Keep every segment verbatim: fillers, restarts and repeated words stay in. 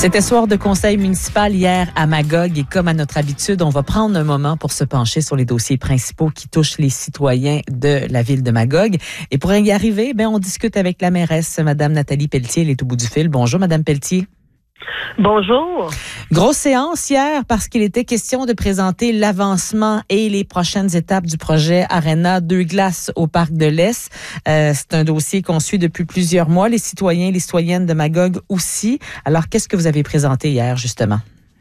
C'était soir de conseil municipal hier à Magog et comme à notre habitude, on va prendre un moment pour se pencher sur les dossiers principaux qui touchent les citoyens de la ville de Magog. Et pour y arriver, ben on discute avec la mairesse, Madame Nathalie Pelletier, elle est au bout du fil. Bonjour, Madame Pelletier. Bonjour. Grosse séance hier parce qu'il était question de présenter l'avancement et les prochaines étapes du projet Arena Deux Glaces au Parc de l'Est. Euh, c'est un dossier qu'on suit depuis plusieurs mois. Les citoyens et les citoyennes de Magog aussi. Alors, qu'est-ce que vous avez présenté hier, justement?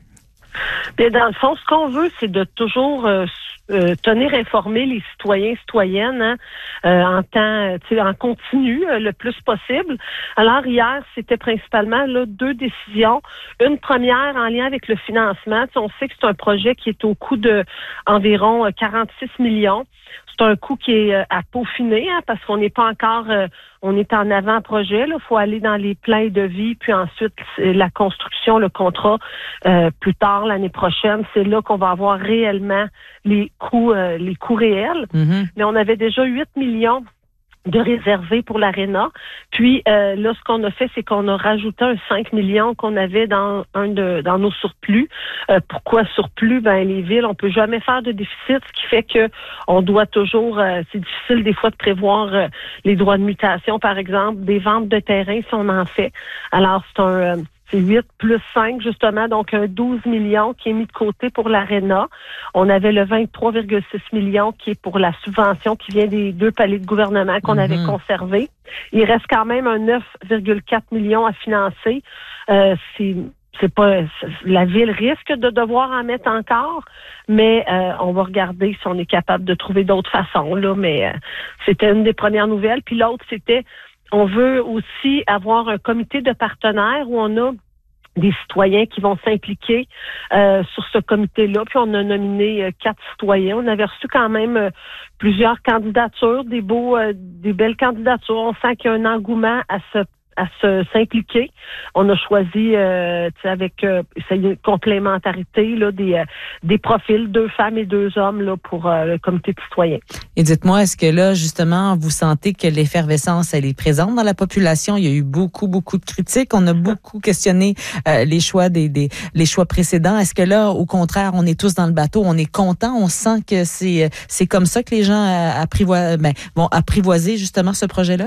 Bien, dans le fond, ce qu'on veut, c'est de toujours euh, euh, tenir informés les citoyens et citoyennes hein, euh, en temps, tu sais, en continu euh, le plus possible. Alors hier, c'était principalement là, deux décisions. Une première en lien avec le financement. Tu sais, on sait que c'est un projet qui est au coût de environ quarante-six millions. C'est un coût qui est à peaufiner hein, parce qu'on n'est pas encore, euh, on est en avant-projet. Il faut aller dans les plans de vie, puis ensuite la construction, le contrat euh, plus tard l'année prochaine. C'est là qu'on va avoir réellement les coûts, euh, les coûts réels. Mm-hmm. Mais on avait déjà huit millions de réservés pour l'aréna. Puis euh, là, ce qu'on a fait, c'est qu'on a rajouté un cinq millions qu'on avait dans un de dans nos surplus. Euh, pourquoi surplus? Ben les villes, on peut jamais faire de déficit, ce qui fait que on doit toujours. Euh, c'est difficile des fois de prévoir euh, les droits de mutation, par exemple, des ventes de terrain si on en fait. Alors c'est un euh, c'est huit plus cinq, justement, donc un douze millions qui est mis de côté pour l'aréna. On avait le vingt-trois virgule six millions qui est pour la subvention qui vient des deux paliers de gouvernement qu'on mm-hmm. avait conservé. Il reste quand même un neuf virgule quatre millions à financer. Euh, c'est c'est pas la ville risque de devoir en mettre encore, mais euh, on va regarder si on est capable de trouver d'autres façons là. Mais euh, c'était une des premières nouvelles. Puis l'autre, c'était on veut aussi avoir un comité de partenaires où on a des citoyens qui vont s'impliquer euh, sur ce comité-là. Puis on a nominé euh, quatre citoyens. On avait reçu quand même euh, plusieurs candidatures, des beaux, euh, des belles candidatures. On sent qu'il y a un engouement à se à se s'impliquer. On a choisi euh, avec euh, c'est une complémentarité là des euh, des profils, deux femmes et deux hommes là pour euh, le comité de citoyens. Et dites-moi, est-ce que là justement vous sentez que l'effervescence elle est présente dans la population? Il y a eu beaucoup beaucoup de critiques. On a beaucoup questionné euh, les choix des, des les choix précédents. Est-ce que là au contraire on est tous dans le bateau, on est content, on sent que c'est c'est comme ça que les gens apprivoisent ben, vont apprivoiser justement ce projet-là?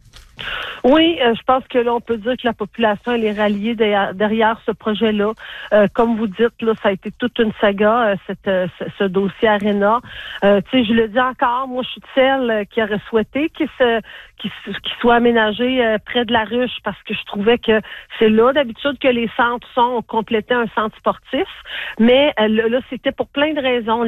Oui, euh, je pense que là, on peut dire que la population, elle est ralliée derrière, derrière ce projet-là. Euh, comme vous dites, là, ça a été toute une saga, euh, cette, euh, ce, ce dossier Arena. Euh, tu sais, je le dis encore, moi, je suis celle euh, qui aurait souhaité qu'il se, qu'il, qu'il soit aménagé euh, près de la ruche parce que je trouvais que c'est là, d'habitude, que les centres sont, on complétait un centre sportif. Mais euh, là, c'était pour plein de raisons.